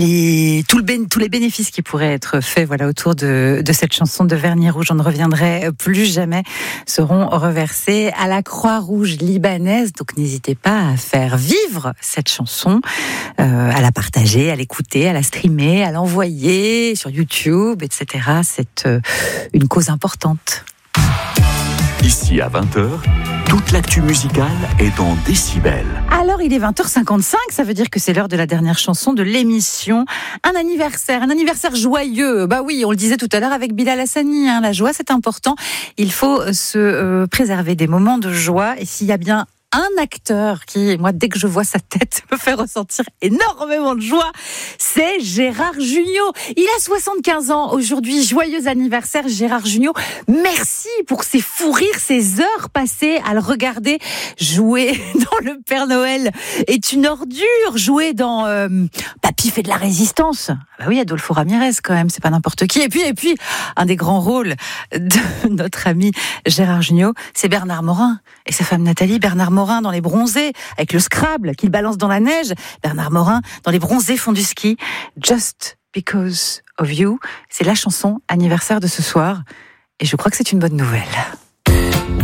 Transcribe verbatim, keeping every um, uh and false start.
Et tout le bé- tous les bénéfices qui pourraient être faits voilà, autour de, de cette chanson de Vernis Rouge, on ne reviendrai plus jamais, seront reversés à la Croix-Rouge libanaise. Donc n'hésitez pas à faire vivre cette chanson, euh, à la partager, à l'écouter, à la streamer, à l'envoyer sur YouTube, et cetera. C'est euh, une cause importante. Ici à vingt heures, toute l'actu musicale est dans Décibel. Alors, il est vingt heures cinquante-cinq, ça veut dire que c'est l'heure de la dernière chanson de l'émission. Un anniversaire, un anniversaire joyeux. Bah oui, on le disait tout à l'heure avec Bilal Hassani, hein, la joie c'est important. Il faut se euh, préserver des moments de joie. Et s'il y a bien un acteur qui, moi, dès que je vois sa tête, me fait ressentir énormément de joie, c'est Gérard Jugnot. Il a soixante-quinze ans aujourd'hui. Joyeux anniversaire, Gérard Jugnot. Merci pour ces fous rires, ces heures passées à le regarder jouer dans Le Père Noël est une ordure, jouer dans euh, Papy fait de la résistance. Bah oui, Adolfo Ramirez quand même, c'est pas n'importe qui. Et puis, et puis, un des grands rôles de notre ami Gérard Jugnot, c'est Bernard Morin et sa femme Nathalie. Bernard Morin dans Les Bronzés, avec le Scrabble qu'il balance dans la neige. Bernard Morin dans Les Bronzés font du ski. Just Because of You, c'est la chanson anniversaire de ce soir. Et je crois que c'est une bonne nouvelle.